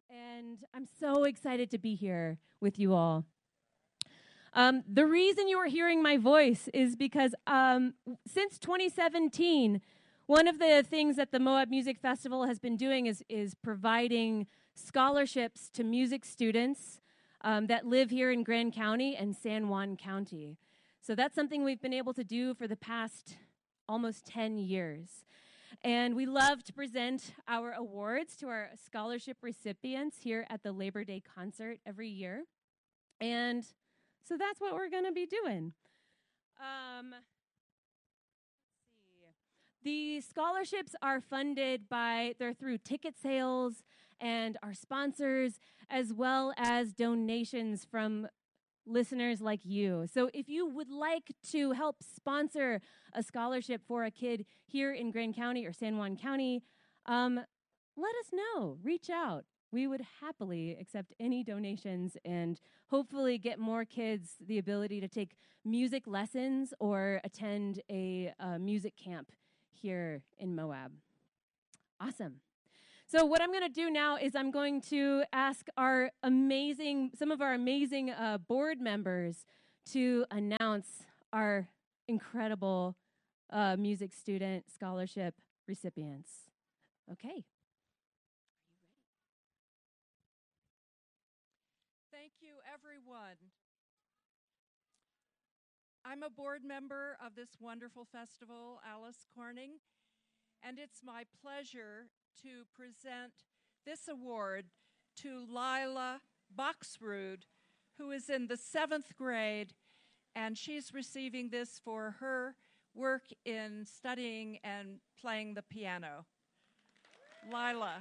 and I'm so excited to be here with you all. The reason you are hearing my voice is because since 2017, one of the things that the Moab Music Festival has been doing is providing scholarships to music students that live here in Grand County and San Juan County. So that's something we've been able to do for the past almost 10 years. And we love to present our awards to our scholarship recipients here at the Labor Day concert every year. And so that's what we're going to be doing. The scholarships are funded they're through ticket sales and our sponsors, as well as donations from listeners like you. So if you would like to help sponsor a scholarship for a kid here in Grand County or San Juan County, let us know. Reach out. We would happily accept any donations and hopefully get more kids the ability to take music lessons or attend a music camp here in Moab. Awesome. So what I'm going to do now is I'm going to ask some of our amazing board members to announce our incredible music student scholarship recipients. Okay. Thank you, everyone. I'm a board member of this wonderful festival, Alice Corning, and it's my pleasure to present this award to Lila Boxrud, who is in the 7th grade, and she's receiving this for her work in studying and playing the piano. Lila.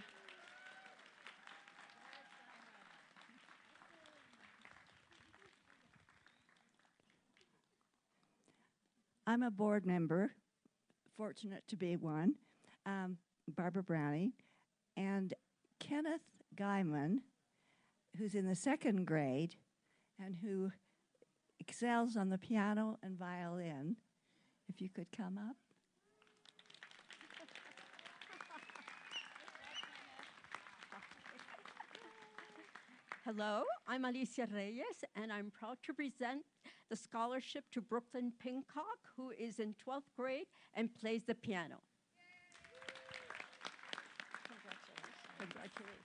I'm a board member, fortunate to be one, Barbara Browning, and Kenneth Guyman, who's in the 2nd grade and who excels on the piano and violin. If you could come up. Hello, I'm Alicia Reyes, and I'm proud to present the scholarship to Brooklyn Pincock, who is in 12th grade and plays the piano. Congratulations.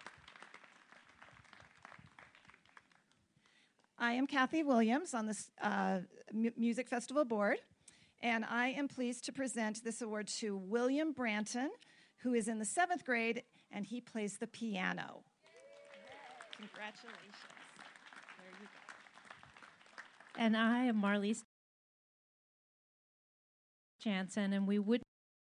I am Kathy Williams on the Music Festival Board, and I am pleased to present this award to William Branton, who is in the 7th grade, and he plays the piano. Congratulations. There you go. And I am Marlise Jansen, and we would